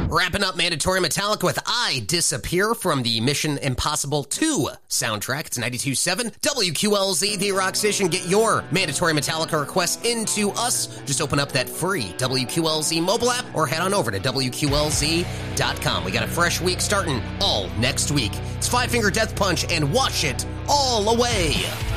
Wrapping up Mandatory Metallica with I Disappear from the Mission Impossible 2 soundtrack. It's 92.7 WQLZ, the rock station. Get your Mandatory Metallica requests into us. Just open up that free WQLZ mobile app or head on over to WQLZ.com. We got a fresh week starting all next week. It's Five Finger Death Punch and Wash It All Away.